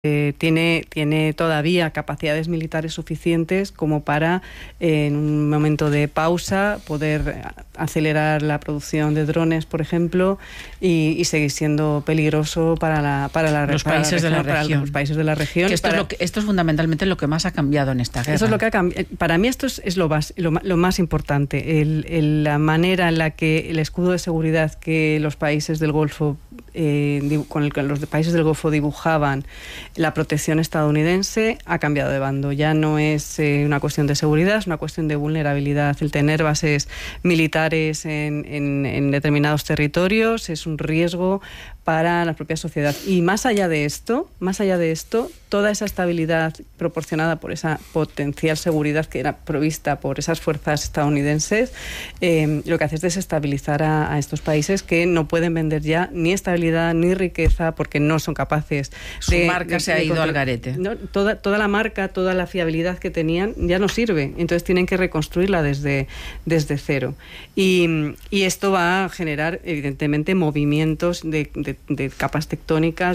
tiene todavía capacidades militares suficientes como para, en un momento de pausa, poder acelerar la producción de drones, por ejemplo, y seguir siendo peligroso para los países de la región. Los países de la región. Que esto es fundamentalmente lo que más ha cambiado en esta guerra. Eso es lo que ha cambiado. Para mí esto es lo más importante, la manera en la que el escudo de seguridad que los países del Golfo, con el que los países del Golfo dibujaban la protección estadounidense, ha cambiado de bando. Ya no es una cuestión de seguridad, es una cuestión de vulnerabilidad. El tener bases militares en determinados territorios es un riesgo para la propia sociedad. Y más allá de esto, toda esa estabilidad proporcionada por esa potencial seguridad que era provista por esas fuerzas estadounidenses, lo que hace es desestabilizar a estos países que no pueden vender ya ni estabilidad ni riqueza porque no son capaces. Su marca se ha ido al garete. No, toda la marca, toda la fiabilidad que tenían ya no sirve. Entonces tienen que reconstruirla desde cero. Y esto va a generar, evidentemente, movimientos de capas tectónicas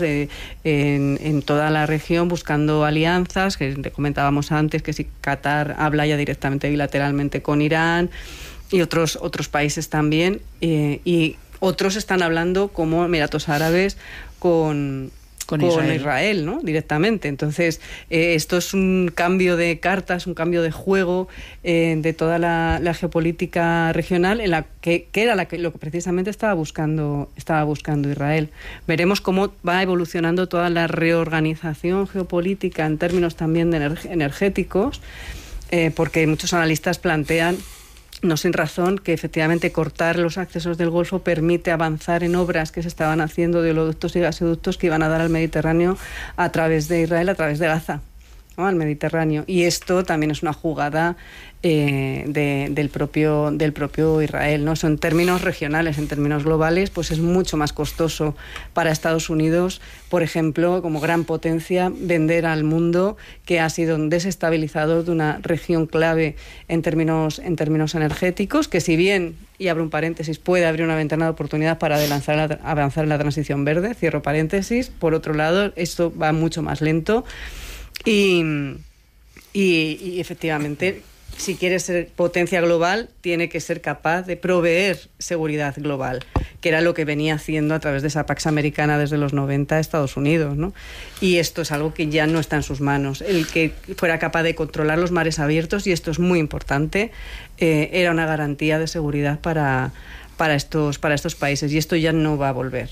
en toda la región, buscando alianzas, que te comentábamos antes, que si Qatar habla ya directamente bilateralmente con Irán y otros países también, y otros están hablando como Emiratos Árabes con Israel, ¿no? Directamente. Entonces, esto es un cambio de cartas, un cambio de juego de toda la geopolítica regional, en la que era lo que precisamente estaba buscando Israel. Veremos cómo va evolucionando toda la reorganización geopolítica en términos también de energéticos, porque muchos analistas plantean, no sin razón, que efectivamente cortar los accesos del Golfo permite avanzar en obras que se estaban haciendo de oleoductos y gasoductos que iban a dar al Mediterráneo a través de Israel, a través de Gaza, ¿no? Al Mediterráneo. Y esto también es una jugada del propio Israel, ¿no? Eso en términos regionales, en términos globales, pues es mucho más costoso para Estados Unidos, por ejemplo, como gran potencia, vender al mundo que ha sido un desestabilizador de una región clave en términos energéticos, que si bien, y abro un paréntesis, puede abrir una ventana de oportunidad para avanzar en la transición verde, cierro paréntesis. Por otro lado, esto va mucho más lento y efectivamente, si quiere ser potencia global, tiene que ser capaz de proveer seguridad global, que era lo que venía haciendo a través de esa Pax Americana desde los 90 Estados Unidos, ¿no? Y esto es algo que ya no está en sus manos. El que fuera capaz de controlar los mares abiertos, y esto es muy importante, era una garantía de seguridad para estos países, y esto ya no va a volver.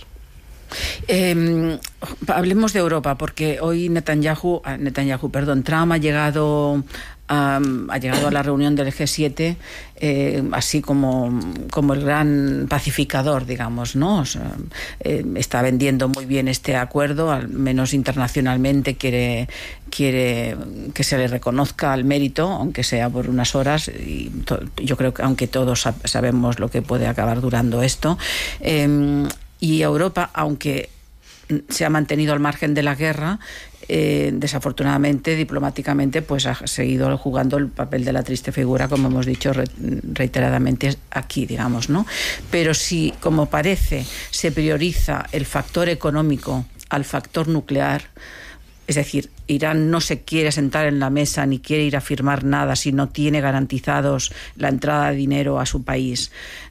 Hablemos de Europa, porque hoy Trump ha llegado a la reunión del G7 así como el gran pacificador, digamos, ¿no? O sea, está vendiendo muy bien este acuerdo, al menos internacionalmente quiere que se le reconozca el mérito, aunque sea por unas horas, y yo creo que aunque todos sabemos lo que puede acabar durando esto, y Europa, aunque se ha mantenido al margen de la guerra, desafortunadamente, diplomáticamente, pues ha seguido jugando el papel de la triste figura, como hemos dicho reiteradamente aquí, digamos, ¿no? Pero si, como parece, se prioriza el factor económico al factor nuclear, es decir, Irán no se quiere sentar en la mesa ni quiere ir a firmar nada si no tiene garantizados la entrada de dinero a su país,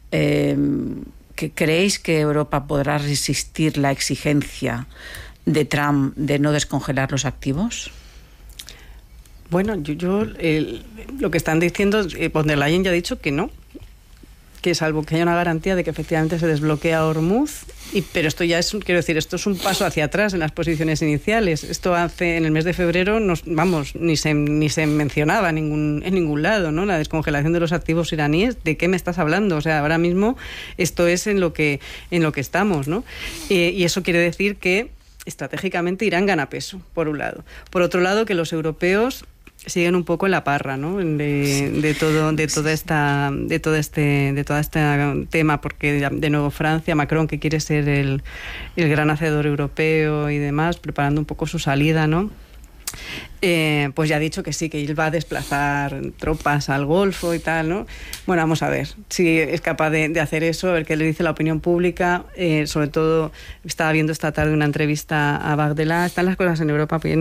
¿creéis que Europa podrá resistir la exigencia de Trump de no descongelar los activos? Bueno, lo que están diciendo, von der Leyen ya ha dicho que no, que salvo que haya una garantía de que efectivamente se desbloquea Hormuz, pero esto ya es, quiero decir, esto es un paso hacia atrás en las posiciones iniciales. Esto en el mes de febrero, ni se mencionaba en ningún lado, ¿no? La descongelación de los activos iraníes. ¿De qué me estás hablando? O sea, ahora mismo esto es en lo que estamos, ¿no? Y eso quiere decir que estratégicamente Irán gana peso, por un lado. Por otro lado, que los europeos siguen un poco en la parra, ¿no? De todo este tema, porque de nuevo Francia, Macron, que quiere ser el gran hacedor europeo y demás, preparando un poco su salida, ¿no? pues ya ha dicho que sí, que él va a desplazar tropas al Golfo y tal, ¿no? Bueno, vamos a ver si es capaz de hacer eso, a ver qué le dice la opinión pública. Sobre todo, estaba viendo esta tarde una entrevista a Bardella. Están las cosas en Europa